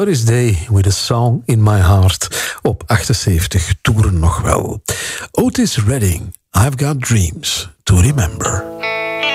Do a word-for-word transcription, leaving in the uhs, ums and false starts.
Doris Day with a Song in My Heart. Op achtenzeventig toeren nog wel. Otis Redding, I've Got Dreams to Remember.